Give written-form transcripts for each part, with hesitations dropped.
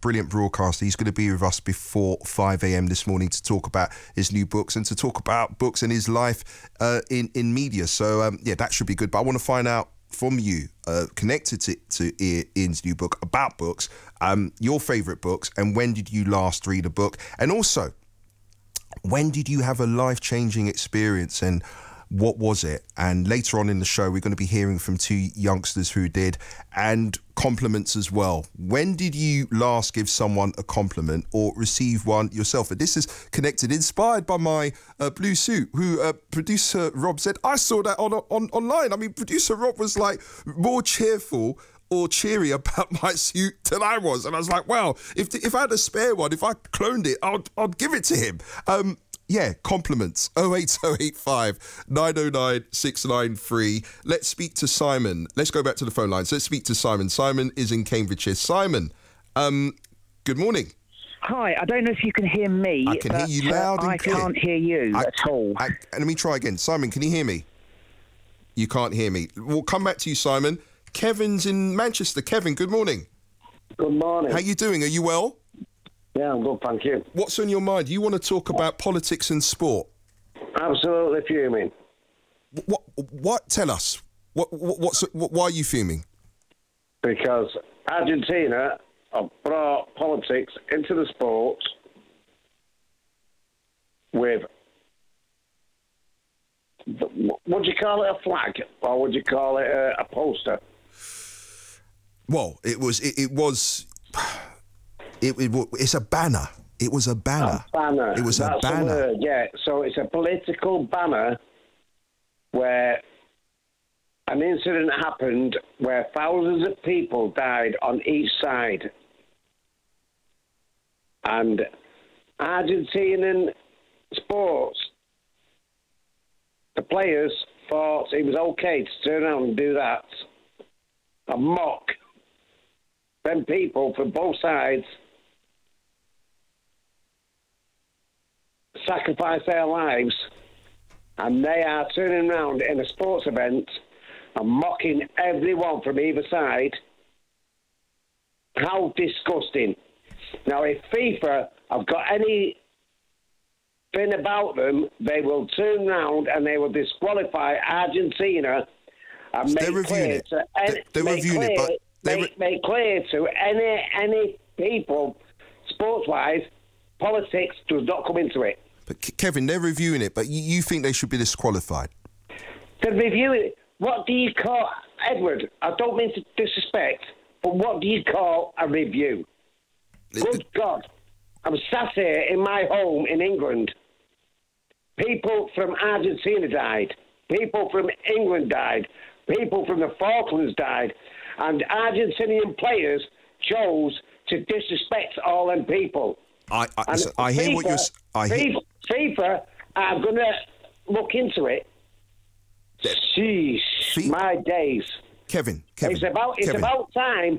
brilliant broadcaster. He's going to be with us before 5 a.m. this morning to talk about his new books and to talk about books and his life in media. So, that should be good. But I want to find out from you, connected to Ian's new book, about books, your favourite books, and when did you last read a book? And also, when did you have a life-changing experience and what was it? And later on in the show, we're going to be hearing from two youngsters who did, and compliments as well. When did you last give someone a compliment or receive one yourself? And this is connected, inspired by my blue suit, who producer Rob said, I saw that online. I mean, producer Rob was like more cheerful or cheery about my suit than I was. And I was like, wow, if I had a spare one, if I cloned it, I'd give it to him. Compliments. 08085 909 693. Let's speak to Simon. Let's go back to the phone lines. Let's speak to Simon. Simon is in Cambridgeshire. Simon, good morning. Hi, I don't know if you can hear me. I can hear you loud and clear. I can't hear you at all. Let me try again. Simon, can you hear me? You can't hear me. We'll come back to you, Simon. Kevin's in Manchester. Kevin, good morning. Good morning. How you doing? Are you well? Yeah, I'm good, thank you. What's on your mind? You want to talk about politics and sport? Absolutely fuming. What? Tell us. Why are you fuming? Because Argentina have brought politics into the sport with, would you call it a flag or would you call it a poster? Well, it's a banner. It was a banner. A banner. It was That's a banner. The word, yeah. So it's a political banner where an incident happened where thousands of people died on each side. And Argentinian sports, the players thought it was okay to turn around and do that and mock them people from both sides, sacrifice their lives, and they are turning around in a sports event and mocking everyone from either side. How disgusting. Now, if FIFA have got anything about them, they will turn round and they will disqualify Argentina and make clear to any people, sports-wise, politics does not come into it. But Kevin, they're reviewing it, but you think they should be disqualified? They're reviewing it. What do you call, Edward, I don't mean to disrespect, but what do you call a review? Good God. I'm sat here in my home in England. People from Argentina died. People from England died. People from the Falklands died. And Argentinian players chose to disrespect all them people. I hear what you're saying. FIFA are going to look into it. Sheesh, my days. Kevin. It's about time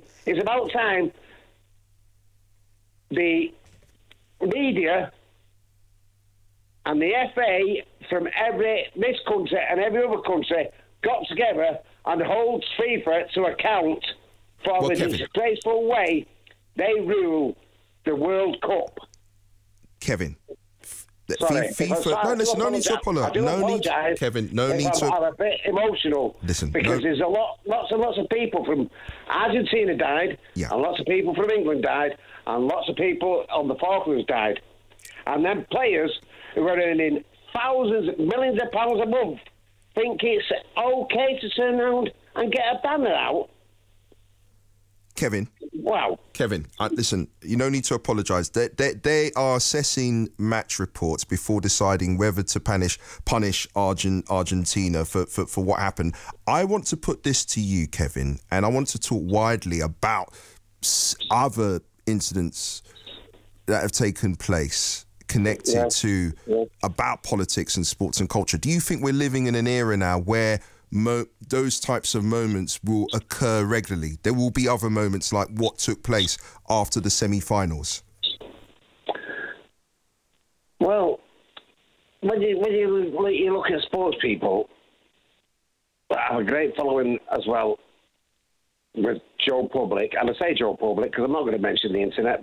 the media and the FA from this country and every other country got together and holds FIFA to account for the disgraceful way they rule the World Cup. Kevin. Sorry, FIFA. No need to apologise. Kevin, no need to. I'm a bit emotional. Listen, because there's lots and lots of people from Argentina died, and lots of people from England died, and lots of people on the Falklands died, and then players who are earning millions of pounds a month think it's okay to turn around and get a banner out. Kevin. Wow. Kevin, listen, you no need to apologise. They are assessing match reports before deciding whether to punish Argentina for what happened. I want to put this to you, Kevin, and I want to talk widely about other incidents that have taken place connected to about politics and sports and culture. Do you think we're living in an era now where those types of moments will occur regularly? There will be other moments like what took place after the semi-finals. Well, when you look at sports people, I have a great following as well with Joe Public, and I say Joe Public because I'm not going to mention the internet